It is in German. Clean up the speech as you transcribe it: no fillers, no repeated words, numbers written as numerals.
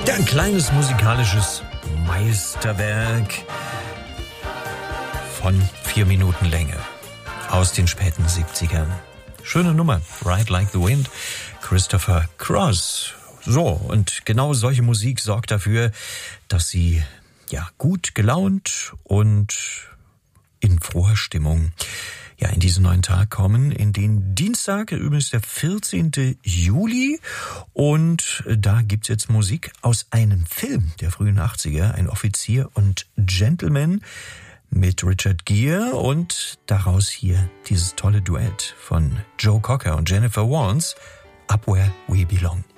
Ja, ein kleines musikalisches Meisterwerk von 4 Minuten Länge aus den späten 70ern. Schöne Nummer, Ride Like the Wind, Christopher Cross. So, und genau solche Musik sorgt dafür, dass Sie gut gelaunt und in froher Stimmung in diesen neuen Tag kommen, in den Dienstag, übrigens der 14. Juli. Und da gibt's jetzt Musik aus einem Film der frühen 80er, ein Offizier und Gentleman mit Richard Gere und daraus hier dieses tolle Duett von Joe Cocker und Jennifer Warnes, Up Where We Belong.